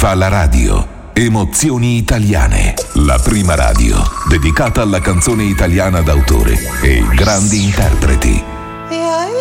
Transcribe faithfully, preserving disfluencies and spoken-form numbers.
Viva la radio! Emozioni italiane. La prima radio dedicata alla canzone italiana d'autore e grandi interpreti.